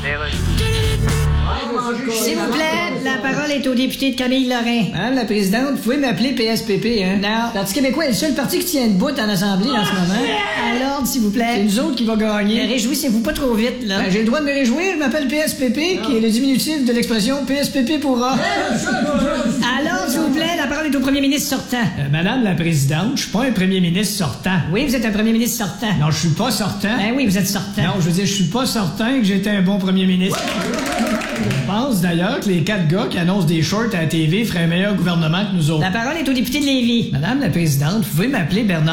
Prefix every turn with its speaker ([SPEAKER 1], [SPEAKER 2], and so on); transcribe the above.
[SPEAKER 1] S'il vous plaît, la parole est au député de Camille Lorrain.
[SPEAKER 2] Madame la présidente, vous pouvez m'appeler PSPP, hein?
[SPEAKER 1] Non.
[SPEAKER 2] Le Parti québécois est le seul parti qui tient debout en Assemblée en ce moment.
[SPEAKER 1] À l'ordre, s'il vous plaît.
[SPEAKER 2] C'est nous autres qui va gagner.
[SPEAKER 1] Réjouissez-vous pas trop vite, là.
[SPEAKER 2] Ben, j'ai le droit de me réjouir, je m'appelle PSPP, qui est le diminutif de l'expression PSPP pourra.
[SPEAKER 1] À l'ordre, s'il vous plaît, la parole est au premier ministre sortant.
[SPEAKER 2] Madame la présidente, je suis pas un premier ministre sortant.
[SPEAKER 1] Oui, vous êtes un premier ministre sortant.
[SPEAKER 2] Non, je suis pas sortant.
[SPEAKER 1] Ben oui, vous êtes sortant.
[SPEAKER 2] Non, je veux dire, je suis pas certain que j'étais un bon premier ministre. Je pense d'ailleurs que les 4 gars qui annoncent des shorts à la TV feraient un meilleur gouvernement que nous autres.
[SPEAKER 1] La parole est au député de Lévis.
[SPEAKER 2] Madame la présidente, vous pouvez m'appeler Bernard